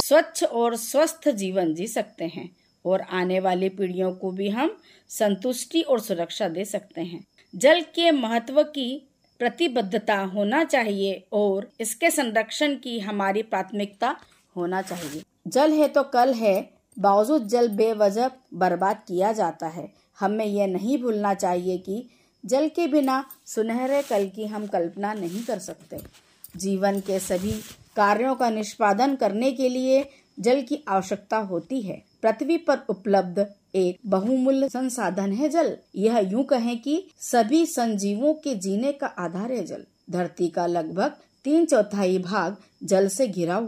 स्वच्छ और स्वस्थ जीवन जी सकते हैं और आने वाली पीढ़ियों को भी हम संतुष्टि और सुरक्षा दे सकते हैं। जल के महत्व की प्रतिबद्धता होना चाहिए और इसके संरक्षण की हमारी प्राथमिकता होना चाहिए। जल है तो कल है, बावजूद जल बेवजह बर्बाद किया जाता है। हमें यह नहीं भूलना चाहिए कि जल के बिना सुनहरे कल की हम कल्पना नहीं कर सकते। जीवन के सभी कार्यों का निष्पादन करने के लिए जल की आवश्यकता होती है। पृथ्वी पर उपलब्ध एक बहुमूल्य संसाधन है जल। यह यूं कहें कि सभी संजीवों के जीने का आधार है जल। धरती का लगभग 3/4 भाग जल से घिरा हुआ